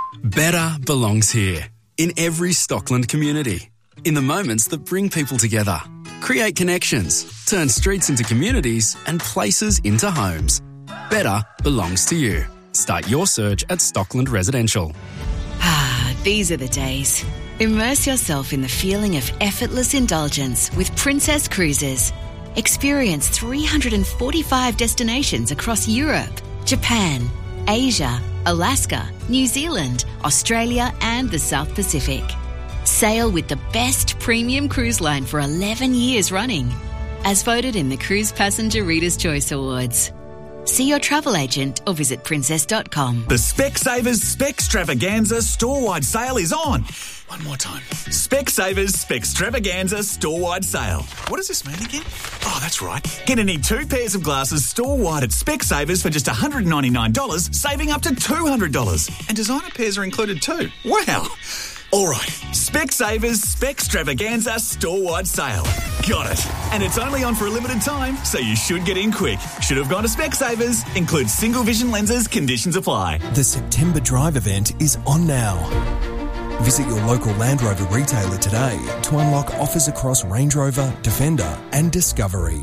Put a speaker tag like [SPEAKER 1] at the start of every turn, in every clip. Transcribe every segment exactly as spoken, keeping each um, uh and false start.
[SPEAKER 1] Better belongs here, in every Stockland community. In the moments that bring people together, create connections, turn streets into communities and places into homes. Better belongs to you. Start your search at Stockland Residential.
[SPEAKER 2] Ah, these are the days. Immerse yourself in the feeling of effortless indulgence with Princess Cruises. Experience three hundred forty-five destinations across Europe, Japan, Asia, Alaska, New Zealand, Australia and the South Pacific. Sail with the best premium cruise line for eleven years running, as voted in the Cruise Passenger Reader's Choice Awards. See your travel agent or visit princess dot com.
[SPEAKER 3] The Specsavers Specstravaganza store-wide sale is on. One more time. Specsavers Specstravaganza store-wide sale. What does this mean again? Oh, that's right. Get any two pairs of glasses store-wide at Specsavers for just one hundred ninety-nine dollars, saving up to two hundred dollars. And designer pairs are included too. Wow. All right, Specsavers Specstravaganza store-wide sale. Got it. And it's only on for a limited time, so you should get in quick. Should have gone to Specsavers. Includes single vision lenses. Conditions apply.
[SPEAKER 4] The September Drive event is on now. Visit your local Land Rover retailer today to unlock offers across Range Rover, Defender and Discovery.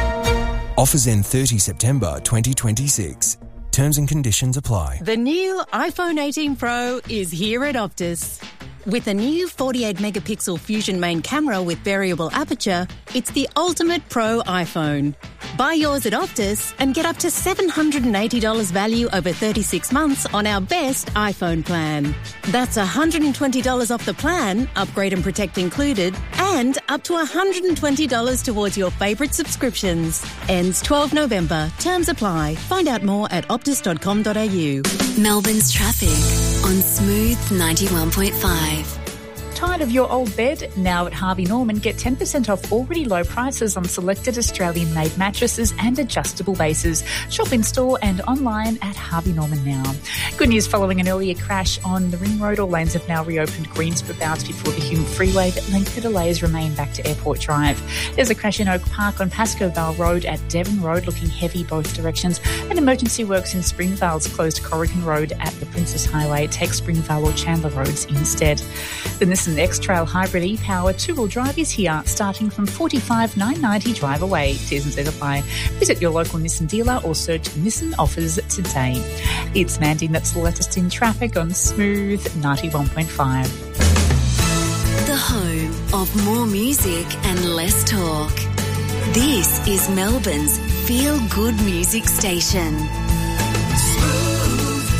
[SPEAKER 4] Offers end thirtieth September twenty twenty-six. Terms and conditions apply.
[SPEAKER 5] The new iPhone eighteen Pro is here at Optus. With a new forty-eight megapixel Fusion main camera with variable aperture, it's the ultimate pro iPhone. Buy yours at Optus and get up to seven hundred eighty dollars value over thirty-six months on our best iPhone plan. That's one hundred twenty dollars off the plan, upgrade and protect included, and up to one hundred twenty dollars towards your favourite subscriptions. Ends twelfth November. Terms apply. Find out more at optus dot com dot a u.
[SPEAKER 6] Melbourne's traffic on Smooth ninety-one point five.
[SPEAKER 7] Tired of your old bed? Now at Harvey Norman, get ten percent off already low prices on selected Australian-made mattresses and adjustable bases. Shop in store and online at Harvey Norman now. Good news following an earlier crash on the Ring Road. All lanes have now reopened. Greensboro bounds before the Hume Freeway, but lengthy delays remain back to Airport Drive. There's a crash in Oak Park on Pascoe Vale Road at Devon Road, looking heavy both directions. And emergency works in Springvale's closed Corrigan Road at the Princess Highway. Take Springvale or Chandler Roads instead. The Nissan X-Trail Hybrid e-Power two-wheel drive is here, starting from forty-five thousand nine hundred ninety dollars drive away. T's and C's apply. Visit your local Nissan dealer or search Nissan offers today. It's Mandy, and that's the latest in traffic on Smooth ninety-one point five.
[SPEAKER 6] The home of more music and less talk. This is Melbourne's feel-good music station.
[SPEAKER 8] Smooth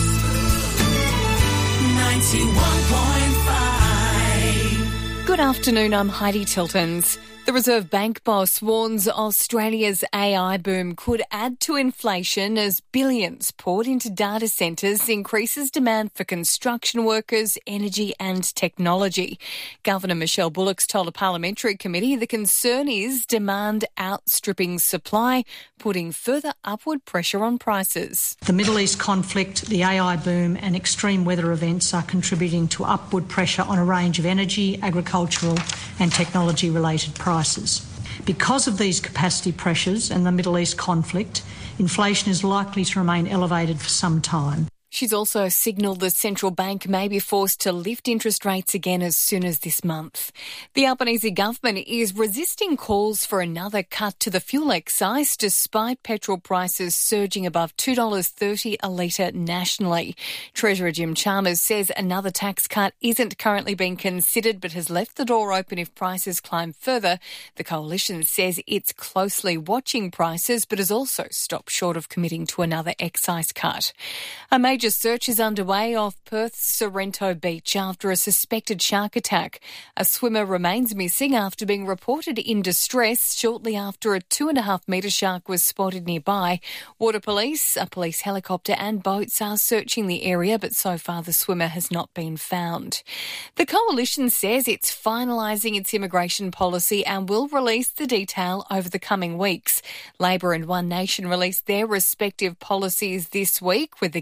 [SPEAKER 8] ninety-one point five.
[SPEAKER 9] Good afternoon, I'm Heidi Tiltons. The Reserve Bank boss warns Australia's A I boom could add to inflation as billions poured into data centres increases demand for construction workers, energy and technology. Governor Michelle Bullock's told a parliamentary committee the concern is demand outstripping supply, putting further upward pressure on prices.
[SPEAKER 10] The Middle East conflict, the A I boom and extreme weather events are contributing to upward pressure on a range of energy, agricultural and technology-related prices. Because of these capacity pressures and the Middle East conflict, inflation is likely to remain elevated for some time.
[SPEAKER 9] She's also signalled the central bank may be forced to lift interest rates again as soon as this month. The Albanese government is resisting calls for another cut to the fuel excise despite petrol prices surging above two dollars thirty a litre nationally. Treasurer Jim Chalmers says another tax cut isn't currently being considered but has left the door open if prices climb further. The coalition says it's closely watching prices but has also stopped short of committing to another excise cut. A major search is underway off Perth's Sorrento Beach after a suspected shark attack. A swimmer remains missing after being reported in distress shortly after a two and a half metre shark was spotted nearby. Water police, a police helicopter and boats are searching the area, but so far the swimmer has not been found. The coalition says it's finalising its immigration policy and will release the detail over the coming weeks. Labor and One Nation released their respective policies this week, with the government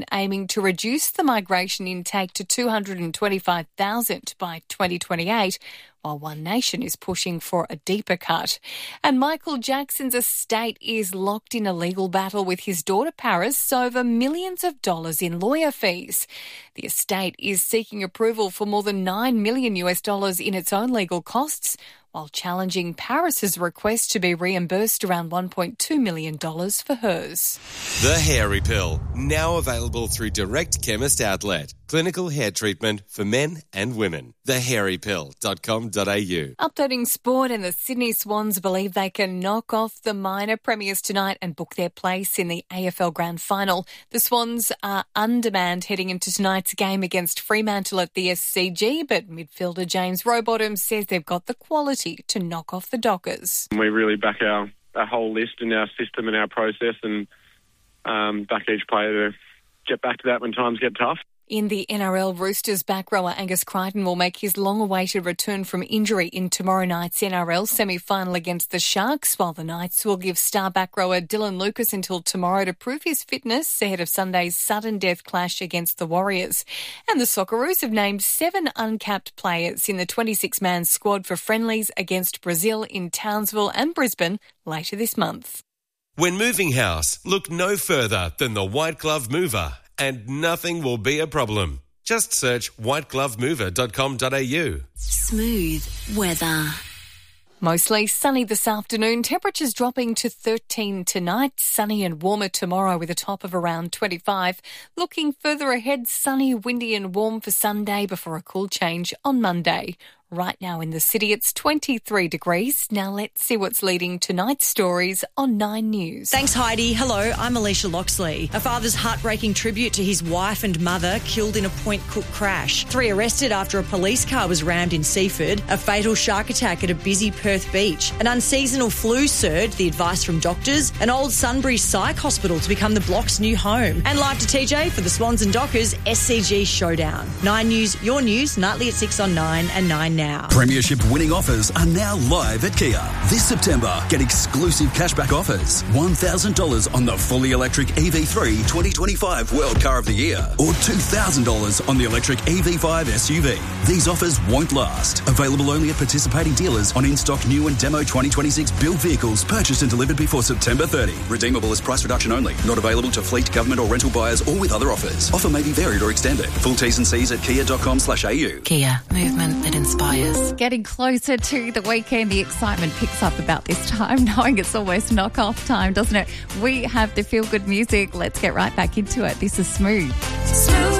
[SPEAKER 9] aiming to reduce the migration intake to two hundred twenty-five thousand by twenty twenty-eight, while One Nation is pushing for a deeper cut. And Michael Jackson's estate is locked in a legal battle with his daughter Paris over millions of dollars in lawyer fees. The estate is seeking approval for more than nine million US dollars in its own legal costs, while challenging Paris's request to be reimbursed around one point two million dollars for hers.
[SPEAKER 11] The Hairy Pill, now available through Direct Chemist Outlet. Clinical hair treatment for men and women. the hairy pill dot com dot a u.
[SPEAKER 9] Updating sport, and the Sydney Swans believe they can knock off the minor premiers tonight and book their place in the A F L Grand Final. The Swans are undermanned heading into tonight's game against Fremantle at the S C G, but midfielder James Rowbottom says they've got the quality to knock off the Dockers.
[SPEAKER 12] We really back our, our whole list and our system and our process, and um, back each player to get back to that when times get tough.
[SPEAKER 9] In the N R L, Roosters back rower Angus Crichton will make his long-awaited return from injury in tomorrow night's N R L semi-final against the Sharks, while the Knights will give star back rower Dylan Lucas until tomorrow to prove his fitness ahead of Sunday's sudden death clash against the Warriors. And the Socceroos have named seven uncapped players in the twenty-six man squad for friendlies against Brazil in Townsville and Brisbane later this month.
[SPEAKER 11] When moving house, look no further than the White Glove Mover, and nothing will be a problem. Just search white glove mover dot com dot a u.
[SPEAKER 6] Smooth weather.
[SPEAKER 9] Mostly sunny this afternoon, temperatures dropping to thirteen tonight, sunny and warmer tomorrow with a top of around twenty-five. Looking further ahead, sunny, windy and warm for Sunday before a cool change on Monday. Right now in the city, it's twenty-three degrees. Now let's see what's leading tonight's stories on Nine News.
[SPEAKER 13] Thanks, Heidi. Hello, I'm Alicia Loxley. A father's heartbreaking tribute to his wife and mother killed in a Point Cook crash. Three arrested after a police car was rammed in Seaford. A fatal shark attack at a busy Perth beach. An unseasonal flu surge, the advice from doctors. An old Sunbury Psych Hospital to become the block's new home. And live to T J for the Swans and Dockers S C G Showdown. Nine News, your news, nightly at six on Nine and Nine now.
[SPEAKER 14] Premiership winning offers are now live at Kia. This September, get exclusive cashback offers. one thousand dollars on the fully electric E V three twenty twenty-five World Car of the Year, or two thousand dollars on the electric E V five S U V. These offers won't last. Available only at participating dealers on in-stock new and demo twenty twenty-six build vehicles purchased and delivered before September thirtieth. Redeemable as price reduction only. Not available to fleet, government or rental buyers or with other offers. Offer may be varied or extended. Full T's and C's at kia dot com slash a u.
[SPEAKER 15] Kia, movement that inspires.
[SPEAKER 16] Getting closer to the weekend, the excitement picks up about this time, knowing it's almost knock-off time, doesn't it? We have the feel-good music. Let's get right back into it. This is Smooth.
[SPEAKER 6] Smooth.